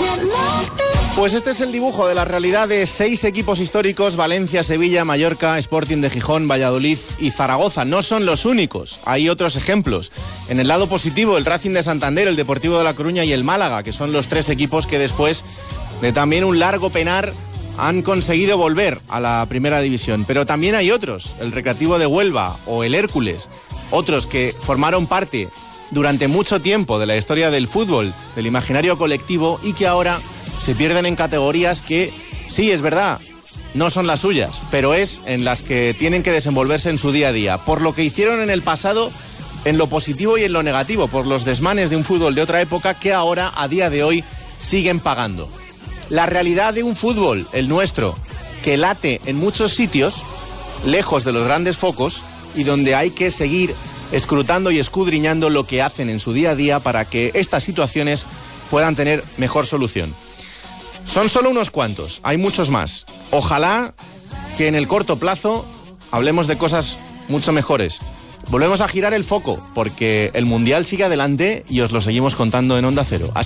Pues este es el dibujo de la realidad de 6 equipos históricos: Valencia, Sevilla, Mallorca, Sporting de Gijón, Valladolid y Zaragoza. No son los únicos, hay otros ejemplos. En el lado positivo, el Racing de Santander, el Deportivo de La Coruña y el Málaga, que son los 3 equipos que después de también un largo penar han conseguido volver a la primera división. Pero también hay otros, el Recreativo de Huelva o el Hércules, otros que formaron parte durante mucho tiempo de la historia del fútbol, del imaginario colectivo, y que ahora se pierden en categorías que, sí, es verdad, no son las suyas, pero es en las que tienen que desenvolverse en su día a día, por lo que hicieron en el pasado, en lo positivo y en lo negativo, por los desmanes de un fútbol de otra época que ahora, a día de hoy, siguen pagando. La realidad de un fútbol, el nuestro, que late en muchos sitios, lejos de los grandes focos, y donde hay que seguir escrutando y escudriñando lo que hacen en su día a día para que estas situaciones puedan tener mejor solución. Son solo unos cuantos, hay muchos más. Ojalá que en el corto plazo hablemos de cosas mucho mejores. Volvemos a girar el foco, porque el Mundial sigue adelante y os lo seguimos contando en Onda Cero. Así